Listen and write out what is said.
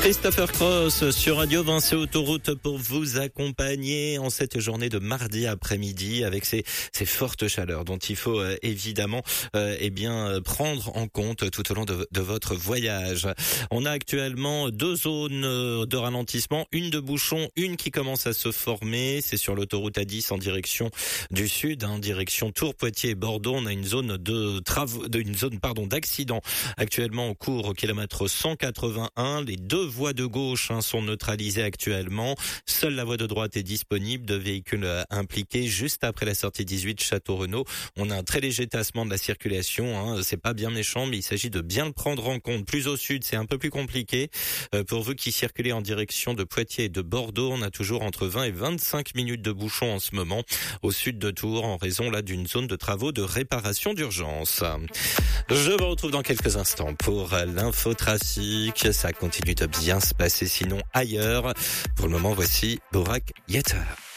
Christopher Cross sur Radio Vinci Autoroute pour vous accompagner en cette journée de mardi après-midi avec ces fortes chaleurs dont il faut évidemment prendre en compte tout au long de votre voyage. On a actuellement 2 zones de ralentissement, une de bouchon, une qui commence à se former, c'est sur l'autoroute A10 en direction du sud, direction Tours, Poitiers et Bordeaux. On a une zone d'accident actuellement en cours au kilomètre 181. Les 2 voies de gauche sont neutralisées actuellement. Seule la voie de droite est disponible. 2 véhicules impliqués juste après la sortie 18 Château-Renaud. On a un très léger tassement de la circulation. C'est pas bien méchant, mais il s'agit de bien le prendre en compte. Plus au sud, c'est un peu plus compliqué. Pour vous qui circulez en direction de Poitiers et de Bordeaux, on a toujours entre 20 et 25 minutes de bouchon en ce moment au sud de Tours en raison d'une zone de travaux de réparation d'urgence. Je vous retrouve dans quelques instants pour l'infotrafic. Ça continue de bien se passer sinon ailleurs. Pour le moment, voici Borak Yeter.